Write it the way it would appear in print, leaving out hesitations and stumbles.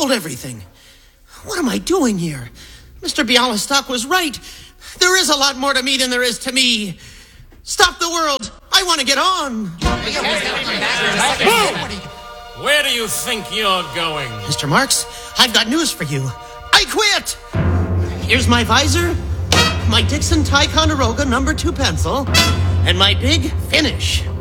sold everything. What am I doing here? Mr. Bialystok was right. There is a lot more to me than there is to me. Stop the world. I want to get on. Boom! Where do you think you're going? Mr. Marks, I've got news for you. I quit! Here's my visor, my Dixon Ticonderoga No. 2 pencil, and my big finish.